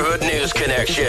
Good News Connection.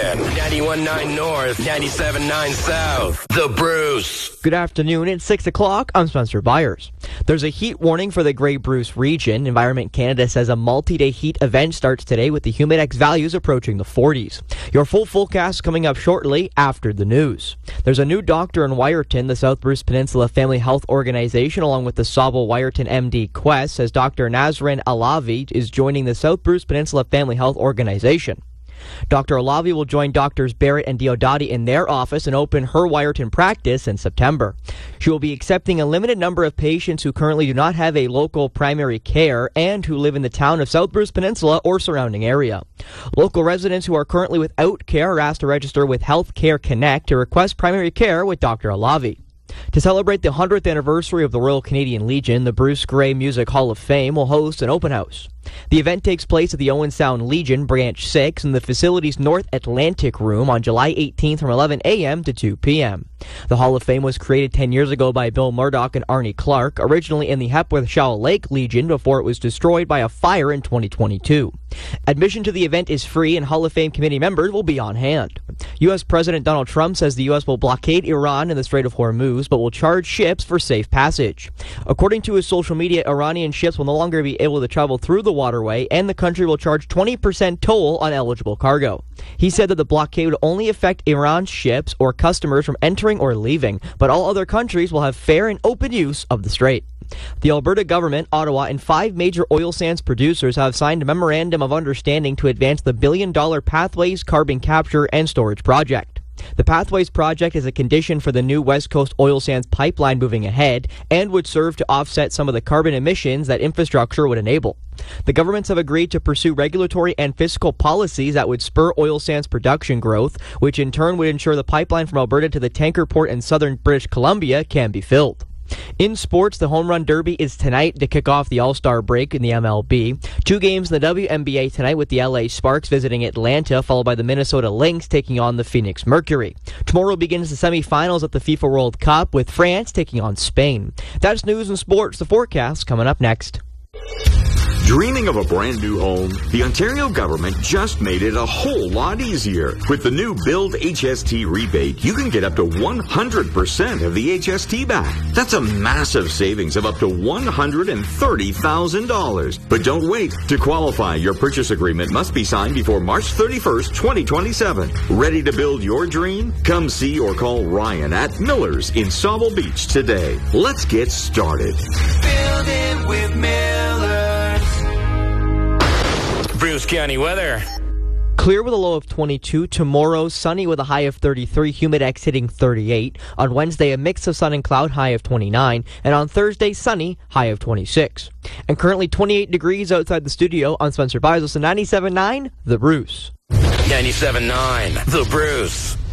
91.9 North, 97.9 South. The Bruce. Good afternoon. It's 6 o'clock. I'm Spencer Byers. There's a heat warning for the Grey Bruce region. Environment Canada says a multi-day heat event starts today with the humidex values approaching the 40s. Your full forecast coming up shortly after the news. There's a new doctor in Wyerton. The South Bruce Peninsula Family Health Organization, along with the Sauble Wyerton MD Quest, says Dr. Nazrin Alavi is joining the South Bruce Peninsula Family Health Organization. Dr. Alavi will join Drs. Barrett and Diodati in their office and open her Wyerton practice in September. She will be accepting a limited number of patients who currently do not have a local primary care and who live in the town of South Bruce Peninsula or surrounding area. Local residents who are currently without care are asked to register with Healthcare Connect to request primary care with Dr. Alavi. To celebrate the 100th anniversary of the Royal Canadian Legion, the Bruce Grey Music Hall of Fame will host an open house. The event takes place at the Owen Sound Legion, Branch 6, in the facility's North Atlantic Room on July 18th from 11 a.m. to 2 p.m. The Hall of Fame was created 10 years ago by Bill Murdoch and Arnie Clark, originally in the Hepworth-Shaw Lake Legion before it was destroyed by a fire in 2022. Admission to the event is free and Hall of Fame committee members will be on hand. U.S. President Donald Trump says the U.S. will blockade Iran in the Strait of Hormuz, but will charge ships for safe passage. According to his social media, Iranian ships will no longer be able to travel through the waterway, and the country will charge 20% toll on eligible cargo. He said that the blockade would only affect Iran's ships or customers from entering or leaving, but all other countries will have fair and open use of the strait. The Alberta government, Ottawa, and 5 major oil sands producers have signed a memorandum of understanding to advance the billion-dollar Pathways Carbon Capture and Storage project. The Pathways project is a condition for the new West Coast oil sands pipeline moving ahead and would serve to offset some of the carbon emissions that infrastructure would enable. The governments have agreed to pursue regulatory and fiscal policies that would spur oil sands production growth, which in turn would ensure the pipeline from Alberta to the tanker port in southern British Columbia can be filled. In sports, the Home Run Derby is tonight to kick off the All-Star break in the MLB. 2 games in the WNBA tonight with the LA Sparks visiting Atlanta, followed by the Minnesota Lynx taking on the Phoenix Mercury. Tomorrow begins the semifinals at the FIFA World Cup with France taking on Spain. That's news and sports. The forecast coming up next. Dreaming of a brand new home? The Ontario government just made it a whole lot easier. With the new Build HST rebate, you can get up to 100% of the HST back. That's a massive savings of up to $130,000. But don't wait. To qualify, your purchase agreement must be signed before March 31st, 2027. Ready to build your dream? Come see or call Ryan at Miller's in Sauble Beach today. Let's get started. Build it with Miller's. Bruce County weather. Clear with a low of 22. Tomorrow, sunny with a high of 33. Humidex hitting 38. On Wednesday, a mix of sun and cloud, high of 29. And on Thursday, sunny, high of 26. And currently 28 degrees outside the studio. On Spencer Byers, 97.9, The Bruce. 97.9, The Bruce.